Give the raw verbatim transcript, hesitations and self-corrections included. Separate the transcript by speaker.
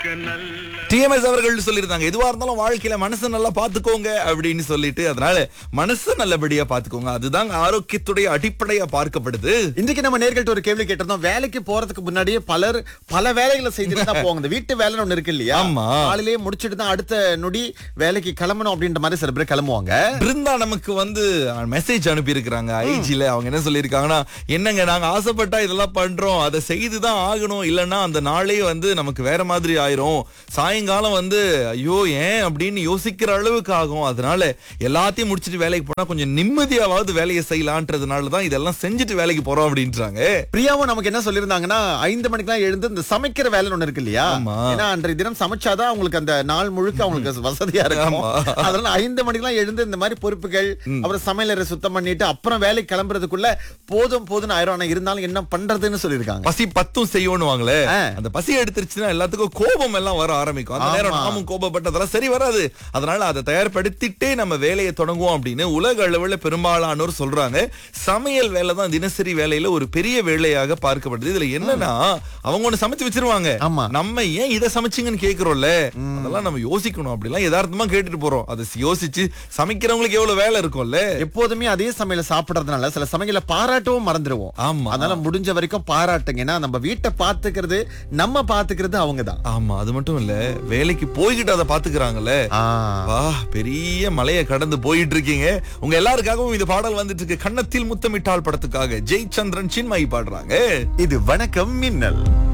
Speaker 1: TMS அவர்கள் சொல்லியிருந்தாங்க, எதுவா இருந்தாலும் வாழ்க்கையில மனசை நல்லா பாத்துக்கோங்க அப்படின்னு சொல்லிட்டு, அதனால மனசை நல்லபடியா பாத்துக்கோங்க, அதுதான் ஆரோக்கியத்துடைய அடிப்படையா பார்க்கப்படுது.
Speaker 2: இன்றைக்கு நம்ம நேர்கள்ட்ட ஒரு கேள்வி கேட்டிருந்தோம். வேலைக்கு போறதுக்கு முன்னாடியே பலர் பல வேலைகளை செய்துட்டு தான் போவாங்க. இந்த வீட்டு வேலை ஒண்ணு இருக்கு இல்லையா,
Speaker 1: ஆமா.
Speaker 2: காலையிலேயே முடிச்சிட்டு தான் அடுத்த நொடி வேலைக்கு கிளம்பணும் அப்படின்ற மாதிரி சில பேர் கிளம்புவாங்க.
Speaker 1: பிருந்தா நமக்கு வந்து மெசேஜ் அனுப்பி இருக்கிறாங்க ஐஜில. அவங்க என்ன சொல்லியிருக்காங்கன்னா, என்னங்க நாங்க ஆசைப்பட்டா இதெல்லாம் பண்றோம், அதை செய்துதான் ஆகணும், இல்லைன்னா அந்த நாளே வந்து நமக்கு வேற மாதிரி ஆயிரும், சாயங்காலம் வந்து ஐயோ ஏன் அப்படின்னு யோசிக்கிற அளவுக்கு ஆகும், அதனால எல்லாத்தையும் முடிச்சிட்டு வேலைக்கு போனா கொஞ்சம் நிம்மதியாவது வேலையை செய்யலான்றதுனாலதான் இதெல்லாம் செஞ்சுட்டு வேலைக்கு போறோம் அப்படின்றாங்க.
Speaker 2: பிரியாவும் நமக்கு என்ன சொல்லியிருந்தாங்கன்னா, ஐந்து மணிக்கெல்லாம் எழுந்து இந்த சமைக்கிற வேலை ஒண்ணு இருக்கு இல்லையா, ஏன்னா அன்றைய தினம் சமைச்சாதான் அவங்களுக்கு அந்த நாள் முழுக்க அவங்களுக்கு வசதியா இருக்கும். அதனால ஐந்து மணிக்கெல்லாம் எழுந்து இந்த மாதிரி பொறுப்புகள், அப்புறம் சமையலறை சுத்தம் பண்ணிட்டு அப்புறம் வேலைக்கு கிளம்புறதுக்குள்ள போதும் போதும் ஆயிரம். ஆனா இருந்தாலும் என்ன பண்றதுன்னு சொல்லியிருக்காங்க.
Speaker 1: பசி பத்தும் செய்யணும் வாங்களே, அந்த பசி எடுத்துருச்சுன்னா எல்லாத்துக்கும் கோபம் எல்லாம் வர ஆரம்பிக்கும். அந்த நேரம் நாமும் கோபப்பட்டதெல்லாம் சரி வராது. அதனால அதை தயார்படுத்திட்டே நம்ம வேலையை தொடங்குவோம் அப்படின்னு உலக அளவுல பெரும்பாலானோர் சொல்றாங்க. சமையல் வேலை தான் தினசரி வேலையில ஒரு பெரிய வேலையாக பார்க்கப்படுது. இதுல என்னன்னா, அவங்க ஒண்ணு சமைச்சு வச்சிருவாங்க, நம்ம ஏன் இதை சமைச்சிங்கன்னு கேக்குறோம்ல, அதெல்லாம் நம்ம யோசிக்கணும். அப்படிலாம் யதார்த்தமா கேட்டுட்டு போறோம். அதை யோசிச்சு சமைக்கிறவங்களுக்கு எவ்வளவு வேலை இருக்கும்ல.
Speaker 2: எப்போதுமே அதே சமையல சாப்பிடறதுனால சில சமையல பாராட்டவும் மறந்துடுவோம்.
Speaker 1: ஆமா,
Speaker 2: அதனால முடிஞ்ச வரைக்கும் பாராட்டுங்க. ஏன்னா நம்ம வீட்டை பாத்துக்கிறது நம்ம பாத்துக்கிறது அவங்கதான்.
Speaker 1: ஆமா, அது மட்டும் இல்ல, வேலைக்கு போய்கிட்டு அதை பாத்துக்கிறாங்கல்ல. வா, பெரிய மலையை கடந்து போயிட்டு இருக்கீங்க. உங்க எல்லாருக்காகவும் இந்த பாடல் வந்துட்டு இருக்கு. கன்னத்தில் முத்தமிட்டால் படத்துக்காக ஜெயச்சந்திரன் சின்மயி பாடுறாங்க.
Speaker 2: இது வணக்கம் மின்னல்.